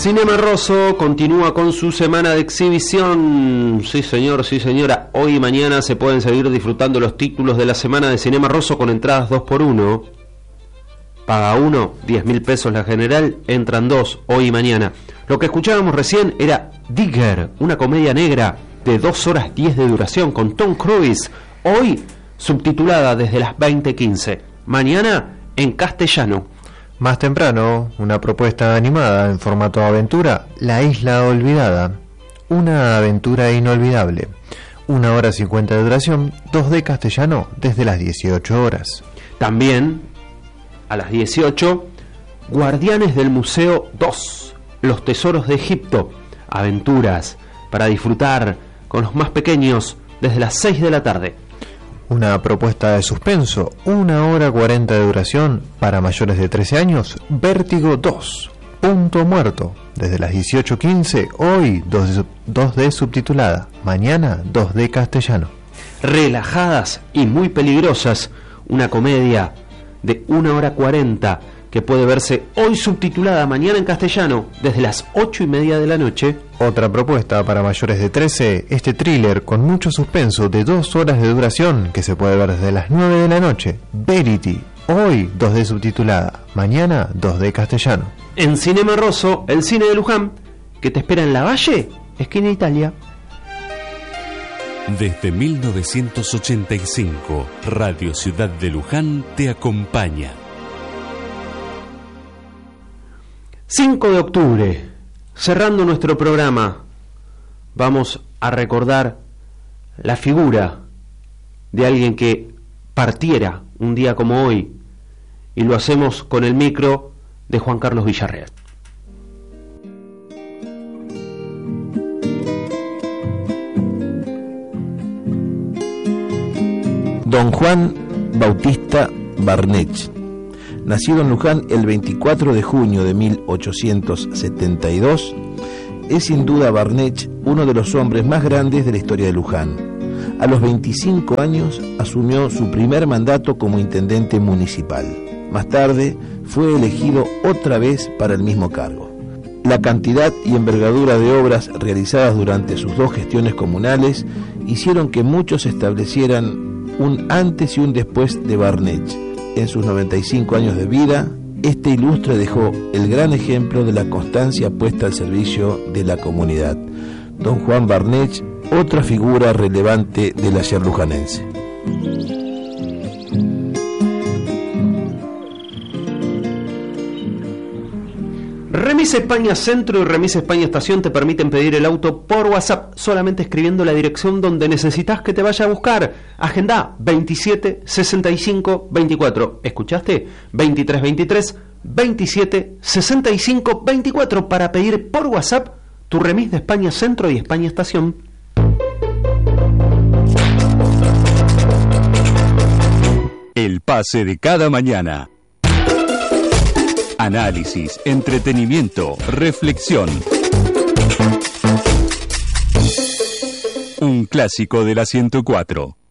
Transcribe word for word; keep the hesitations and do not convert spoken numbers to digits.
Cinema Rosso continúa con su semana de exhibición. Sí señor, sí señora. Hoy y mañana se pueden seguir disfrutando los títulos de la semana de Cinema Rosso con entradas dos por uno. Paga uno, diez mil pesos la general, entran dos hoy y mañana. Lo que escuchábamos recién era Digger, una comedia negra de dos horas diez de duración con Tom Cruise. Hoy subtitulada desde las veinte quince. Mañana en castellano. Más temprano, una propuesta animada en formato aventura, La Isla Olvidada. Una aventura inolvidable. Una hora cincuenta de duración, dos D castellano desde las dieciocho horas. También, a las dieciocho, Guardianes del Museo dos, Los Tesoros de Egipto. Aventuras para disfrutar con los más pequeños desde las seis de la tarde. Una propuesta de suspenso, una hora cuarenta de duración para mayores de trece años, Vértigo dos, Punto Muerto, desde las dieciocho quince, hoy dos D subtitulada, mañana dos D castellano. Relajadas y muy peligrosas, una comedia de una hora cuarenta que puede verse hoy subtitulada, mañana en castellano, desde las ocho y media de la noche. Otra propuesta para mayores de trece, este thriller con mucho suspenso de dos horas de duración que se puede ver desde las nueve de la noche, Verity, hoy dos D subtitulada, mañana dos D castellano. En Cinema Rosso, el cine de Luján, que te espera en Lavalle, esquina Italia. Desde mil novecientos ochenta y cinco, Radio Ciudad de Luján te acompaña. cinco de octubre, cerrando nuestro programa, vamos a recordar la figura de alguien que partiera un día como hoy, y lo hacemos con el micro de Juan Carlos Villarreal. Don Juan Bautista Barnech, nacido en Luján el veinticuatro de junio de mil ochocientos setenta y dos, es sin duda Barnech uno de los hombres más grandes de la historia de Luján. A los veinticinco años asumió su primer mandato como intendente municipal. Más tarde fue elegido otra vez para el mismo cargo. La cantidad y envergadura de obras realizadas durante sus dos gestiones comunales hicieron que muchos establecieran un antes y un después de Barnech. En sus noventa y cinco años de vida, este ilustre dejó el gran ejemplo de la constancia puesta al servicio de la comunidad. Don Juan Barnech, otra figura relevante del ayer lujanense. Remis España Centro y Remis España Estación te permiten pedir el auto por WhatsApp solamente escribiendo la dirección donde necesitas que te vaya a buscar. Agenda veintisiete sesenta y cinco veinticuatro. ¿Escuchaste? veintitrés veintitrés veintisiete sesenta y cinco veinticuatro para pedir por WhatsApp tu remis de España Centro y España Estación. El pase de cada mañana. Análisis, entretenimiento, reflexión. Un clásico de la ciento cuatro.